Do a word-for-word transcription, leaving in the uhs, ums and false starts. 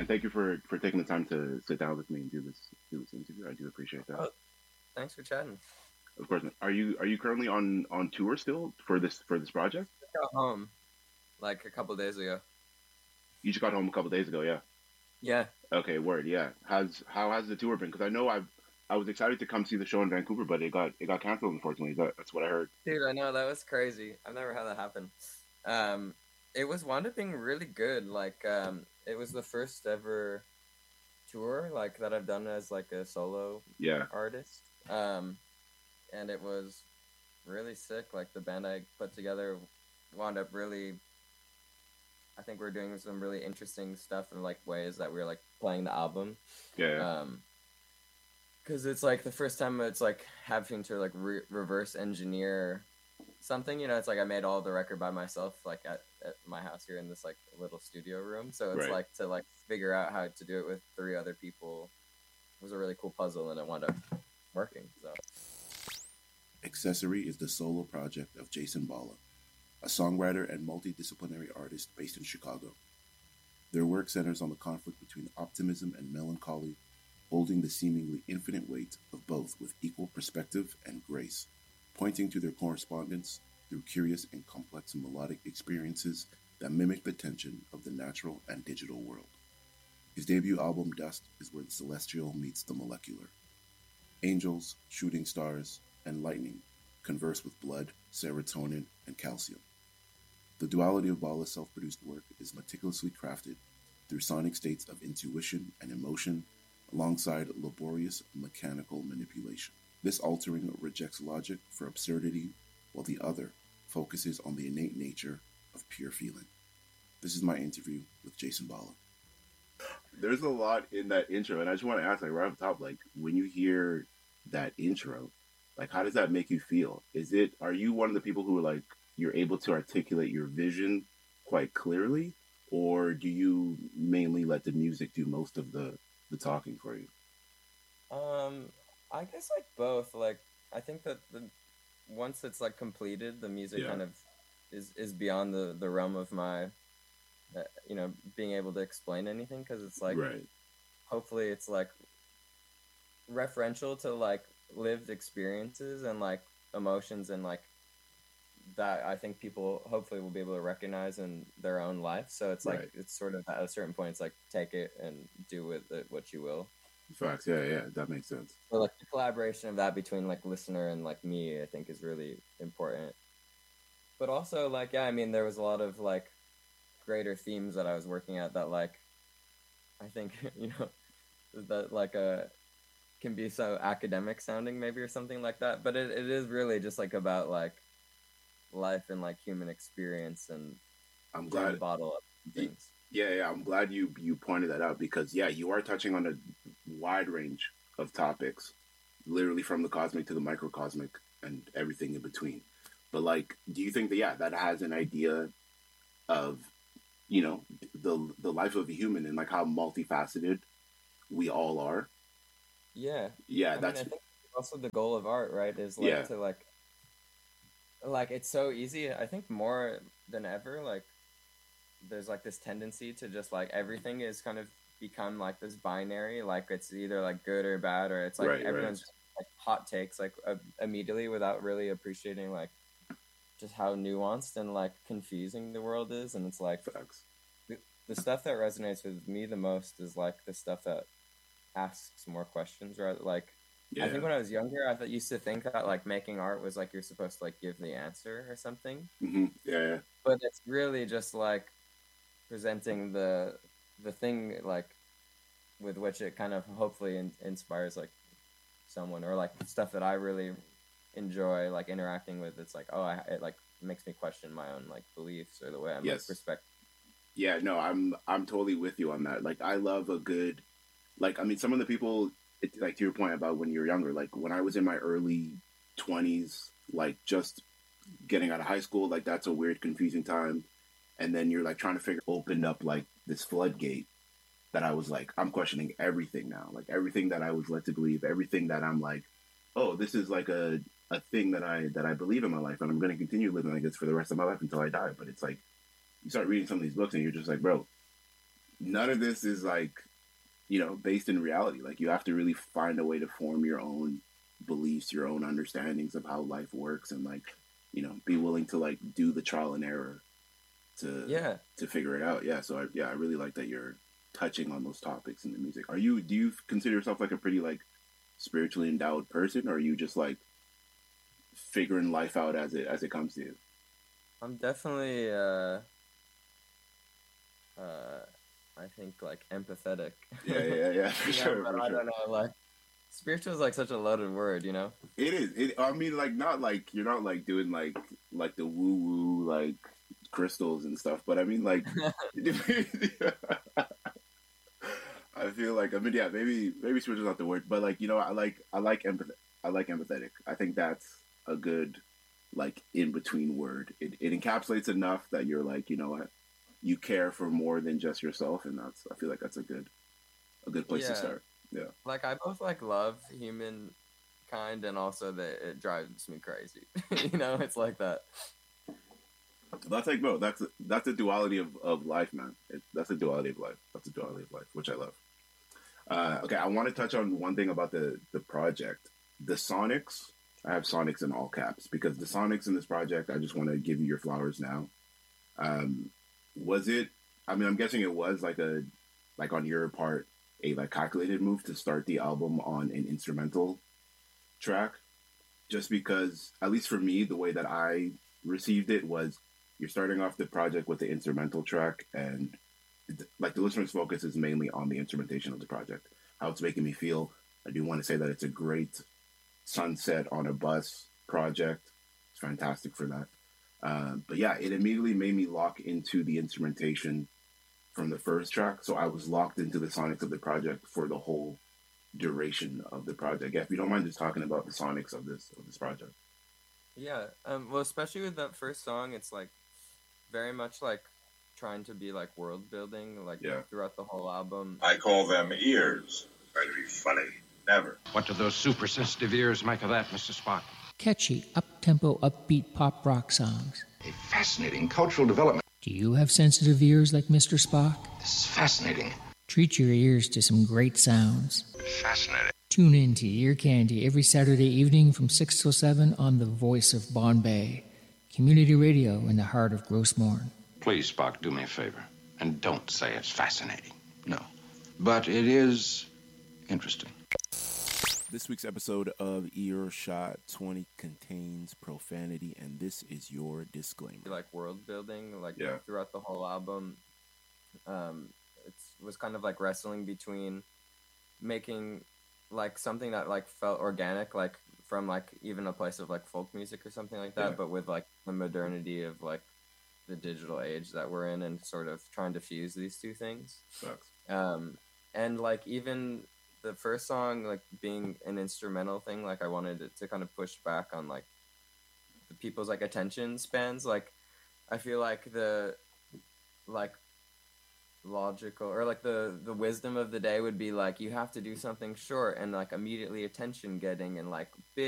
again, thank you for for taking the time to sit down with me and do this do this interview. I do appreciate that. Oh, thanks for chatting. Of course. Are you are you currently on on tour still for this for this project? I got home like a couple days ago. You just got home a couple days ago, yeah. Yeah, Okay, word, yeah. Has how has the tour been? Because I know I've I was excited to come see the show in Vancouver, but it got it got canceled unfortunately. That, that's what I heard. dude, I know that was crazy. I've never had that happen. Um, it was wound up being really good. Like, um, it was the first ever tour like that I've done as like a solo Yeah, artist. Um, and it was really sick. Like the band I put together wound up really. I think we're doing some really interesting stuff in like ways that we are like playing the album. yeah, Um, because it's like the first time it's like having to like re- reverse engineer something. You know, it's like I made all the record by myself, like at, at my house here in this like little studio room. So it's right. like to like figure out how to do it with three other people was a really cool puzzle, and it wound up working. So Accessory is the solo project of Jason Bala, a songwriter and multidisciplinary artist based in Chicago. Their work centers on the conflict between optimism and melancholy, holding the seemingly infinite weight of both with equal perspective and grace, pointing to their correspondence through curious and complex melodic experiences that mimic the tension of the natural and digital world. His debut album, Dust, is where the celestial meets the molecular. Angels, shooting stars, and lightning converse with blood, serotonin, and calcium. The duality of Bala's self-produced work is meticulously crafted through sonic states of intuition and emotion alongside laborious mechanical manipulation. This altering rejects logic for absurdity, while the other focuses on the innate nature of pure feeling. This is my interview with Jason Bala. There's a lot in that intro, and I just want to ask, like right off the top, like when you hear that intro, like how does that make you feel? Is it are you one of the people who are like you're able to articulate your vision quite clearly, or do you mainly let the music do most of the the talking for you? um, I guess like both. Like I think that the once it's like completed, the music Yeah. kind of is is beyond the the realm of my uh, you know being able to explain anything, because it's like Right. hopefully it's like referential to like lived experiences and like emotions and like that I think people hopefully will be able to recognize in their own life. So it's like Right. it's sort of at a certain point it's like take it and do with it what you will. Facts. Yeah, yeah, that makes sense. So like the collaboration of that between like listener and like me, I think is really important. But also like yeah, I mean there was a lot of like greater themes that I was working at that like I think you know that like a can be so academic sounding maybe or something like that, but it, it is really just like about like life and like human experience and I'm trying to glad. bottle up things. Yeah, yeah, I'm glad you you pointed that out because yeah, you are touching on a wide range of topics, literally from the cosmic to the microcosmic and everything in between. But like, do you think that yeah, that has an idea of you know the the life of a human and like how multifaceted we all are? Yeah, Yeah, I mean I that's think also the goal of art, right, is like yeah, to like like it's so easy. I think more than ever, like there's like this tendency to just like everything is kind of become like this binary, like it's either like good or bad, or it's like right, right. everyone's just, like hot takes like uh, immediately without really appreciating like just how nuanced and like confusing the world is. And it's like Facts. the, the stuff that resonates with me the most is like the stuff that asks more questions, right? Like Yeah, I think when I was younger, I thought used to think that like making art was like you're supposed to like give the answer or something, hmm yeah, yeah. but it's really just like presenting the the thing like with which it kind of hopefully in, inspires like someone, or like stuff that I really enjoy like interacting with. It's like oh, I, it like makes me question my own like beliefs or the way I'm Yes. like respect. Yeah, no, I'm I'm totally with you on that. Like, I love a good, like, I mean, some of the people, it, like to your point about when you're younger, like when I was in my early twenties, like just getting out of high school, like that's a weird, confusing time, and then you're like trying to figure, opened up like this floodgate that I was like, I'm questioning everything now, like everything that I was led to believe, everything that I'm like, oh, this is like a a thing that I that I believe in my life, and I'm going to continue living like this for the rest of my life until I die. But it's like you start reading some of these books, and you're just like, bro, none of this is like, you know, based in reality. Like you have to really find a way to form your own beliefs, your own understandings of how life works, and like, you know, be willing to like do the trial and error to Yeah. to figure it out. Yeah. So I, yeah, I really like that you're touching on those topics in the music. Are you, do you consider yourself like a pretty like spiritually endowed person, or are you just like figuring life out as it as it comes to you? I'm definitely, uh, uh, I think like empathetic. Yeah, yeah, yeah, for You know, sure, but for I sure. don't know, like spiritual is like such a loaded word, you know? It is. It. I mean, like not like you're not like doing like like the woo woo like crystals and stuff, but I mean like. I feel like I mean yeah maybe maybe spiritual is not the word, but like you know I like I like empath I like empathetic. I think that's a good like in between word. It it encapsulates enough that you're like, you know what, you care for more than just yourself, and that's, I feel like that's a good a good place to Yeah. start. Yeah. Like I both like love human kind and also that it drives me crazy. You know, it's like that. That's like, bro, that's that's a duality of, of life, man. It, that's a duality of life. That's a duality of life, which I love. Uh, okay, I want to touch on one thing about the the project, the Sonics. I have Sonics in all caps because the Sonics in this project, I just want to give you your flowers now. Um, was it? I mean, I'm guessing it was like a like on your part a like calculated move to start the album on an instrumental track, just because at least for me, the way that I received it was you're starting off the project with the instrumental track, and like the listener's focus is mainly on the instrumentation of the project, how it's making me feel. I do want to say that it's a great sunset on a bus project. It's fantastic for that. Uh, but yeah, it immediately made me lock into the instrumentation from the first track, so I was locked into the sonics of the project for the whole duration of the project. Yeah, if you don't mind just talking about the sonics of this of this project. Yeah. Um well, especially with that first song, it's like very much like trying to be like world building like Yeah. throughout the whole album. I call them ears. Try to be funny. Never. What do those super sensitive ears make of that, Mister Spock? Catchy, up-tempo, upbeat pop rock songs. A fascinating cultural development. Do you have sensitive ears like Mister Spock? This is fascinating. Treat your ears to some great sounds. Fascinating. Tune in to Ear Candy every Saturday evening from six till seven on the Voice of Bombay, community radio in the heart of Grossmorn. Please, Spock, do me a favor. And don't say it's fascinating. No. But it is interesting. This week's episode of Earshot twenty contains profanity, and this is your disclaimer. Like world building like Yeah. throughout the whole album. Um it was kind of like wrestling between making like something that like felt organic, like from like even a place of like folk music or something like that, Yeah. but with like the modernity of like the digital age that we're in, and sort of trying to fuse these two things. Sucks. Um and like even the first song like being an instrumental thing, like I wanted it to kind of push back on like the people's like attention spans. Like I feel like the like logical or like the the wisdom of the day would be like you have to do something short and like immediately attention getting and like big